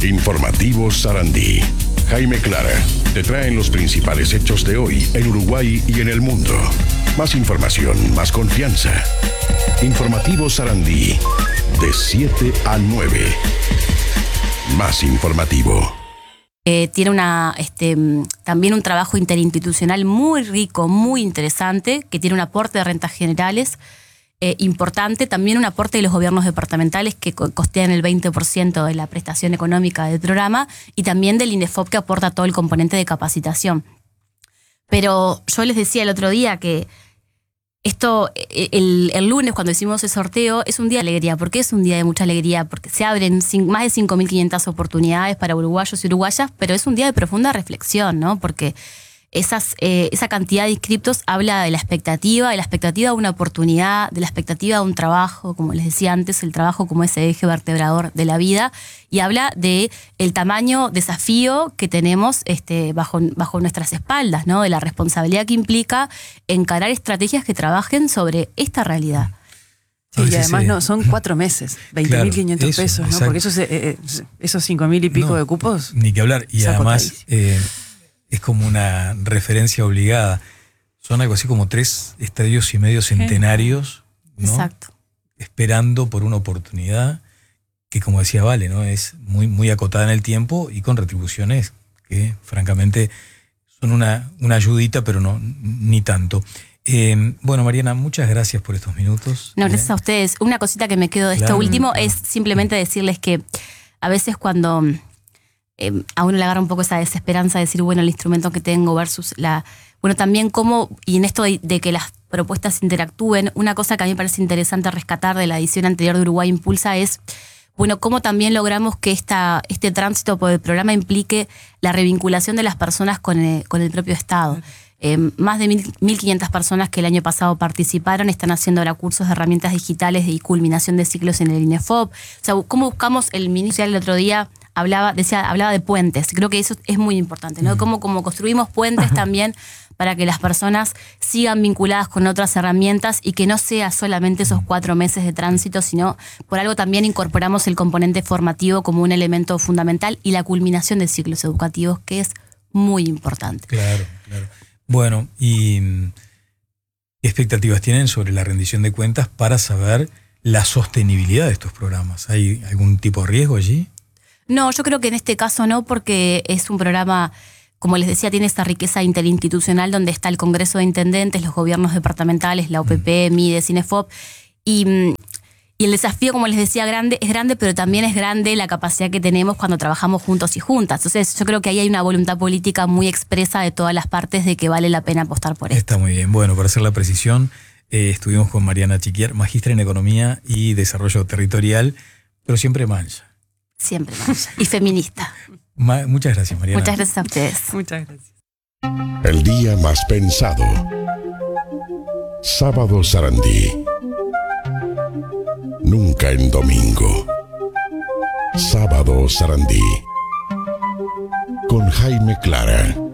Informativo Sarandí. Jaime Clara te traen los principales hechos de hoy en Uruguay y en el mundo. Más información, más confianza. Informativo Sarandí, de 7 a 9. Más informativo. Tiene también un trabajo interinstitucional muy rico, muy interesante, que tiene un aporte de rentas generales importante, también un aporte de los gobiernos departamentales que costean el 20% de la prestación económica del programa, y también del INDEFOP, que aporta todo el componente de capacitación. Pero yo les decía el otro día que el lunes, cuando hicimos el sorteo, es un día de alegría. ¿Por qué es un día de mucha alegría? Porque se abren más de 5.500 oportunidades para uruguayos y uruguayas, pero es un día de profunda reflexión, ¿no? Porque esa cantidad de inscriptos habla de la expectativa de una oportunidad, de la expectativa de un trabajo, como les decía antes, el trabajo como ese eje vertebrador de la vida, y habla de el tamaño desafío que tenemos bajo nuestras espaldas, ¿no? De la responsabilidad que implica encarar estrategias que trabajen sobre esta realidad. Sí, y además no, son 4 meses, 20.500 claro, pesos, ¿no? Exacto. Porque esos 5.000 y pico de cupos. Ni que hablar. Y además es como una referencia obligada. Son algo así como 3 estadios y medio centenarios, ¿no? Exacto. Esperando por una oportunidad que, como decía Vale, ¿no? Es muy, muy acotada en el tiempo y con retribuciones que, francamente, son una ayudita, pero no ni tanto. Bueno, Mariana, muchas gracias por estos minutos. No, gracias a ustedes. Una cosita que me quedo de esto último es simplemente decirles que a veces cuando a uno le agarra un poco esa desesperanza de decir, bueno, el instrumento que tengo versus bueno, también cómo, y en esto de que las propuestas interactúen, una cosa que a mí me parece interesante rescatar de la edición anterior de Uruguay Impulsa es, bueno, cómo también logramos que este tránsito por el programa implique la revinculación de las personas con el propio Estado. Más de 1.500 personas que el año pasado participaron están haciendo ahora cursos de herramientas digitales y culminación de ciclos en el INDEFOP. O sea, cómo buscamos, el ministro el otro día hablaba de puentes. Creo que eso es muy importante, ¿no? Cómo construimos puentes también para que las personas sigan vinculadas con otras herramientas y que no sea solamente esos 4 meses de tránsito, sino por algo también incorporamos el componente formativo como un elemento fundamental y la culminación de ciclos educativos, que es muy importante. Claro. Bueno, ¿y qué expectativas tienen sobre la rendición de cuentas para saber la sostenibilidad de estos programas? ¿Hay algún tipo de riesgo allí? No, yo creo que en este caso no, porque es un programa, como les decía, tiene esta riqueza interinstitucional donde está el Congreso de Intendentes, los gobiernos departamentales, la OPP, MIDES, INDEFOP, y el desafío, como les decía, es grande, pero también es grande la capacidad que tenemos cuando trabajamos juntos y juntas. Entonces, yo creo que ahí hay una voluntad política muy expresa de todas las partes de que vale la pena apostar por esto. Está muy bien. Bueno, para hacer la precisión, estuvimos con Mariana Chiquiar, magistra en Economía y Desarrollo Territorial, pero siempre mancha. Siempre mancha. Y feminista. Muchas gracias, Mariana. Muchas gracias a ustedes. Muchas gracias. El día más pensado. Sábado Sarandí. Nunca en domingo. Sábado Sarandí. Con Jaime Clara.